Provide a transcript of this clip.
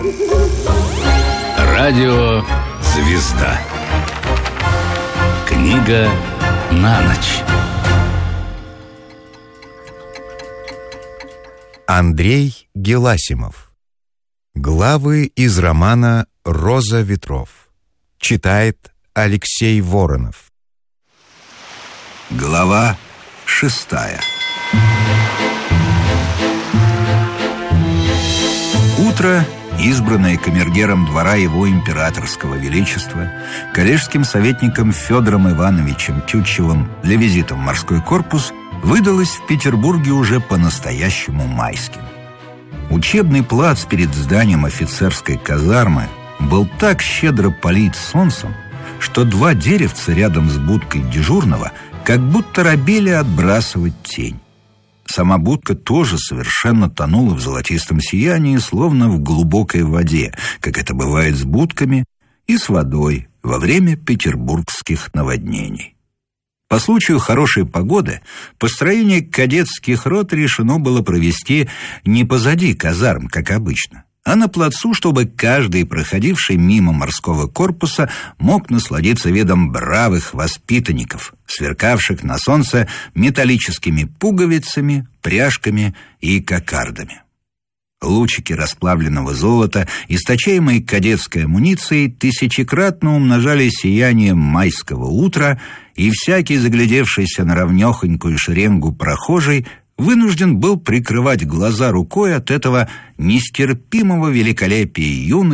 Радио «Звезда». Книга на ночь. Андрей Геласимов. Главы из романа «Роза ветров». Читает Алексей Воронов. Глава 6. Утро, избранное камергером двора его императорского величества, коллежским советником Федором Ивановичем Тютчевым для визита в морской корпус, выдалось в Петербурге уже по-настоящему майским. Учебный плац перед зданием офицерской казармы был так щедро полит солнцем, что два деревца рядом с будкой дежурного как будто робели отбрасывать тень. Сама будка тоже совершенно тонула в золотистом сиянии, словно в глубокой воде, как это бывает с будками и с водой во время петербургских наводнений. По случаю хорошей погоды построение кадетских рот решено было провести не позади казарм, как обычно, а на плацу, чтобы каждый, проходивший мимо морского корпуса, мог насладиться видом бравых воспитанников, сверкавших на солнце металлическими пуговицами, пряжками и кокардами. Лучики расплавленного золота, источаемые кадетской амуницией, тысячекратно умножали сияние майского утра, и всякий, заглядевшийся на ровнёхонькую шеренгу прохожий, вынужден был прикрывать глаза рукой от этого нестерпимого великолепия юности,